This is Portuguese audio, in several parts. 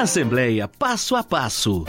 Assembleia Passo a Passo.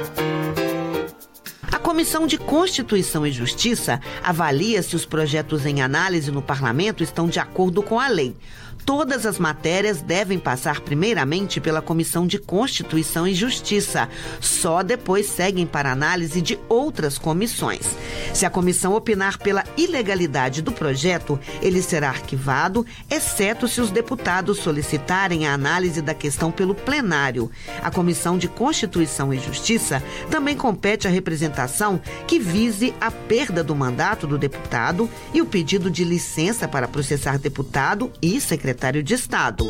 A Comissão de Constituição e Justiça avalia se os projetos em análise no Parlamento estão de acordo com a lei. Todas as matérias devem passar primeiramente pela Comissão de Constituição e Justiça. Só depois seguem para análise de outras comissões. Se a comissão opinar pela ilegalidade do projeto, ele será arquivado, exceto se os deputados solicitarem a análise da questão pelo plenário. A Comissão de Constituição e Justiça também compete a representação que vise a perda do mandato do deputado e o pedido de licença para processar deputado e secretário de Estado.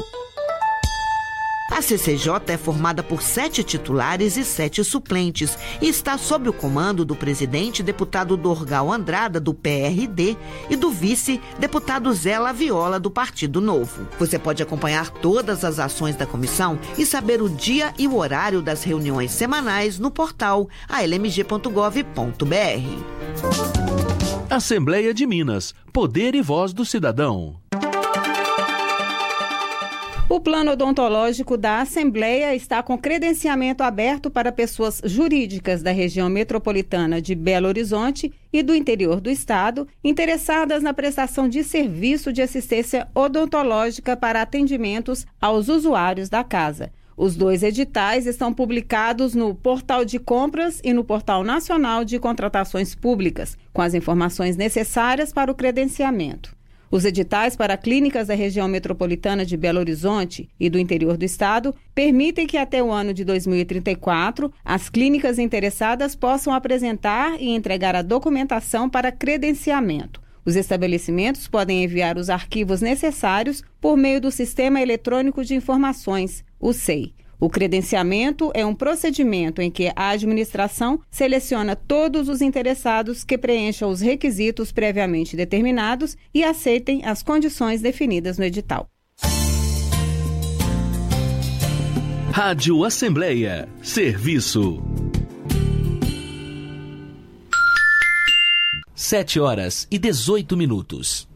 A CCJ é formada por 7 titulares e 7 suplentes e está sob o comando do presidente, deputado Dorgal Andrada, do PRD, e do vice, deputado Zé Laviola, do Partido Novo. Você pode acompanhar todas as ações da comissão e saber o dia e o horário das reuniões semanais no portal almg.gov.br. Assembleia de Minas. Poder e voz do cidadão. O plano odontológico da Assembleia está com credenciamento aberto para pessoas jurídicas da região metropolitana de Belo Horizonte e do interior do estado, interessadas na prestação de serviço de assistência odontológica para atendimentos aos usuários da casa. Os 2 editais estão publicados no Portal de Compras e no Portal Nacional de Contratações Públicas, com as informações necessárias para o credenciamento. Os editais para clínicas da região metropolitana de Belo Horizonte e do interior do estado permitem que até o ano de 2034 as clínicas interessadas possam apresentar e entregar a documentação para credenciamento. Os estabelecimentos podem enviar os arquivos necessários por meio do Sistema Eletrônico de Informações, o SEI. O credenciamento é um procedimento em que a administração seleciona todos os interessados que preencham os requisitos previamente determinados e aceitem as condições definidas no edital. Rádio Assembleia. Serviço. 7h18.